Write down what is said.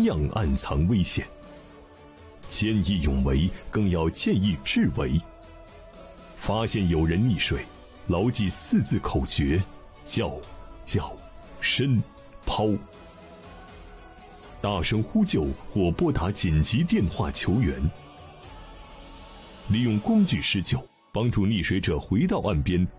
样暗藏危险。见义勇为更要见义智为。发现有人溺水，牢记4字口诀：叫、伸、抛。大声呼救或拨打紧急电话求援。利用工具施救，帮助溺水者回到岸边，